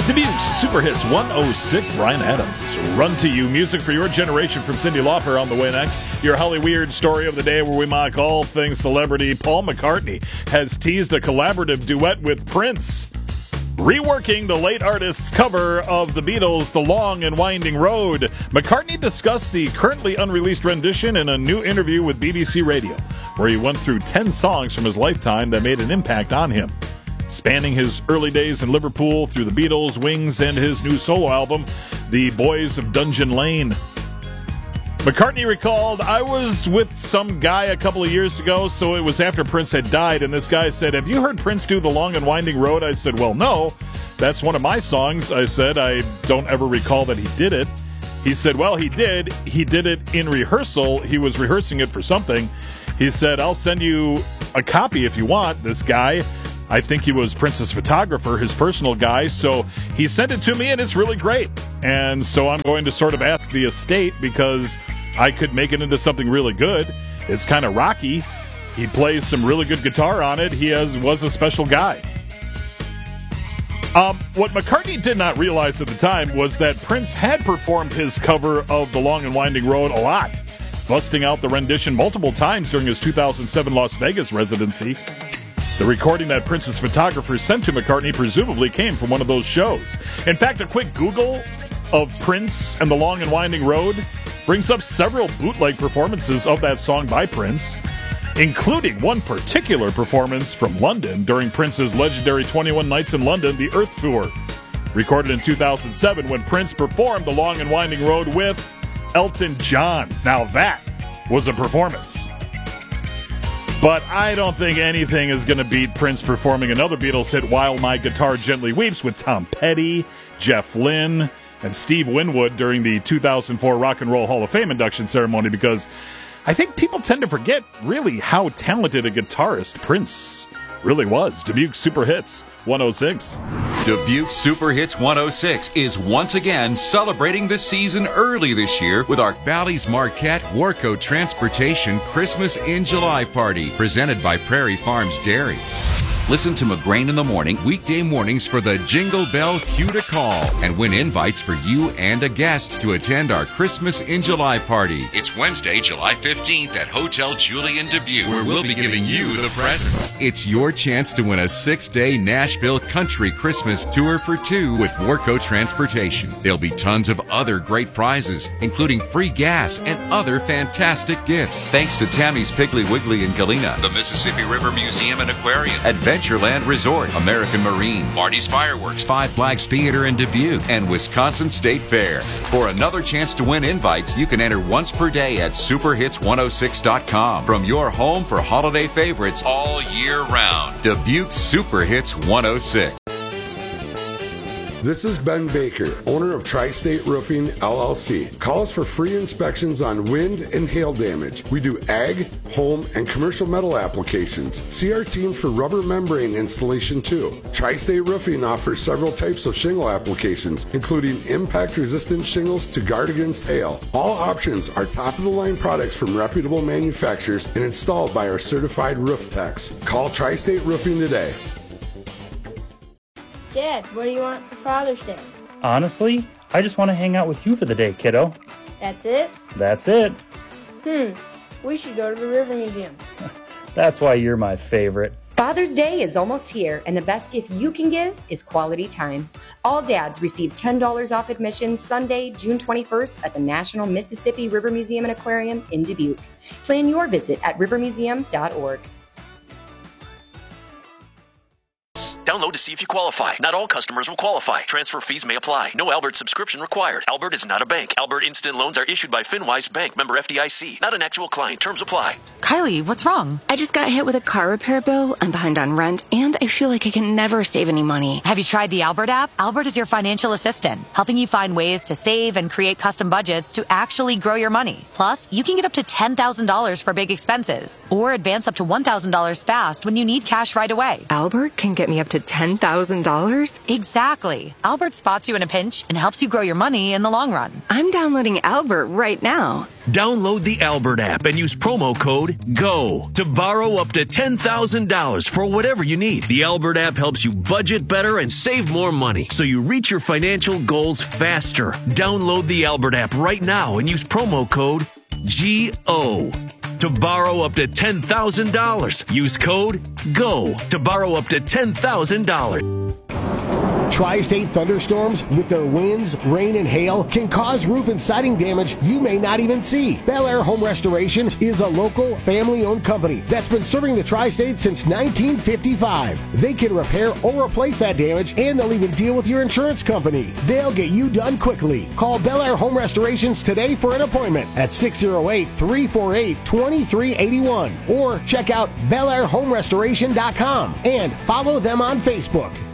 Dubuque's Super Hits 106, Brian Adams. Run to You, music for your generation from Cyndi Lauper on the way next. Your Holly Weird story of the day where we mock all things celebrity. Paul McCartney has teased a collaborative duet with Prince, reworking the late artist's cover of the Beatles' The Long and Winding Road. McCartney discussed the currently unreleased rendition in a new interview with BBC Radio, where he went through 10 songs from his lifetime that made an impact on him, spanning his early days in Liverpool through the Beatles, Wings, and his new solo album, The Boys of Dungeon Lane. McCartney recalled, I was with some guy a couple of years ago, so it was after Prince had died, and this guy said, have you heard Prince do The Long and Winding Road? I said, well, no, that's one of my songs. I said, I don't ever recall that he did it. He said, well, he did. He did it in rehearsal. He was rehearsing it for something. He said, I'll send you a copy if you want. This guy, I think he was Prince's photographer, his personal guy, so he sent it to me, and it's really great. And so I'm going to sort of ask the estate, because I could make it into something really good. It's kind of rocky. He plays some really good guitar on it. He was a special guy. What McCartney did not realize at the time was that Prince had performed his cover of The Long and Winding Road a lot, busting out the rendition multiple times during his 2007 Las Vegas residency. The recording that Prince's photographer sent to McCartney presumably came from one of those shows. In fact, a quick Google of Prince and The Long and Winding Road brings up several bootleg performances of that song by Prince, including one particular performance from London during Prince's legendary 21 Nights in London, The Earth Tour, recorded in 2007 when Prince performed The Long and Winding Road with Elton John. Now that was a performance. But I don't think anything is going to beat Prince performing another Beatles hit, While My Guitar Gently Weeps, with Tom Petty, Jeff Lynne, and Steve Winwood during the 2004 Rock and Roll Hall of Fame induction ceremony, because I think people tend to forget really how talented a guitarist Prince really was. Dubuque Super Hits 106. Dubuque Super Hits 106 is once again celebrating the season early this year with our Bally's Marquette Warco Transportation Christmas in July party, presented by Prairie Farms Dairy. Listen to McGrain in the Morning weekday mornings for the Jingle Bell Cue to Call and win invites for you and a guest to attend our Christmas in July party. It's Wednesday, July 15th at Hotel Julian Dubuque, where we'll be giving you the present. It's your chance to win a 6-day Nashville Country Christmas tour for two with Warco Transportation. There'll be tons of other great prizes, including free gas and other fantastic gifts. Thanks to Tammy's Piggly Wiggly in Galena, the Mississippi River Museum and Aquarium, Adventureland Resort, American Marine, Marty's Fireworks, Five Flags Theater in Dubuque, and Wisconsin State Fair. For another chance to win invites, you can enter once per day at superhits106.com. From your home for holiday favorites all year round. Dubuque Super Hits 106. This is Ben Baker, owner of Tri-State Roofing, LLC. Call us for free inspections on wind and hail damage. We do ag, home, and commercial metal applications. See our team for rubber membrane installation too. Tri-State Roofing offers several types of shingle applications, including impact-resistant shingles to guard against hail. All options are top-of-the-line products from reputable manufacturers and installed by our certified roof techs. Call Tri-State Roofing today. Dad, what do you want for Father's Day? Honestly, I just want to hang out with you for the day, kiddo. That's it? That's it. We should go to the River Museum. That's why you're my favorite. Father's Day is almost here, and the best gift you can give is quality time. All dads receive $10 off admission Sunday, June 21st at the National Mississippi River Museum and Aquarium in Dubuque. Plan your visit at rivermuseum.org. Download to see if you qualify. Not all customers will qualify. Transfer fees may apply. No Albert subscription required. Albert is not a bank. Albert Instant Loans are issued by FinWise Bank, member FDIC. Not an actual client. Terms apply. Kylie, what's wrong? I just got hit with a car repair bill. I'm behind on rent, and I feel like I can never save any money. Have you tried the Albert app? Albert is your financial assistant, helping you find ways to save and create custom budgets to actually grow your money. Plus, you can get up to $10,000 for big expenses, or advance up to $1,000 fast when you need cash right away. Albert can get me up to $10,000? Exactly. Albert spots you in a pinch and helps you grow your money in the long run. I'm downloading Albert right now. Download the Albert app and use promo code GO to borrow up to $10,000 for whatever you need. The Albert app helps you budget better and save more money so you reach your financial goals faster. Download the Albert app right now and use promo code GO to borrow up to $10,000. Use code GO to borrow up to $10,000. Tri-state thunderstorms with their winds, rain, and hail can cause roof and siding damage you may not even see. Bel Air Home Restoration is a local, family-owned company that's been serving the Tri-State since 1955. They can repair or replace that damage, and they'll even deal with your insurance company. They'll get you done quickly. Call Bel Air Home Restorations today for an appointment at 608-348-2381 or check out BelAirHomeRestoration.com and follow them on Facebook.